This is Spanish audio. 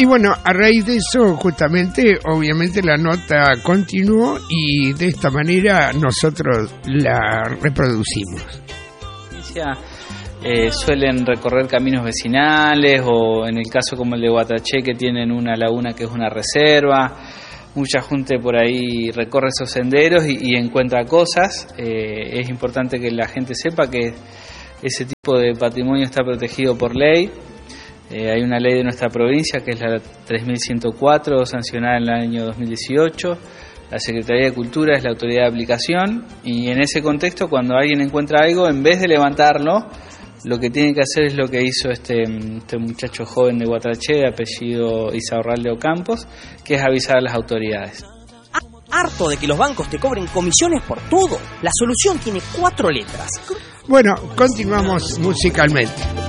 Y bueno, a raíz de eso, justamente, obviamente la nota continuó y de esta manera nosotros la reproducimos. Suelen recorrer caminos vecinales o en el caso como el de Guatraché, que tienen una laguna que es una reserva. Mucha gente por ahí recorre esos senderos y encuentra cosas. Es importante que la gente sepa que ese tipo de patrimonio está protegido por ley. Hay una ley de nuestra provincia que es la 3104, sancionada en el año 2018. La Secretaría de Cultura es la autoridad de aplicación y en ese contexto, cuando alguien encuentra algo, en vez de levantarlo, lo que tiene que hacer es lo que hizo este muchacho joven de Guatraché, de apellido Isaurralde Ocampos, que es avisar a las autoridades. Harto de que los bancos te cobren comisiones por todo. La solución tiene 4 letras. Bueno, continuamos musicalmente.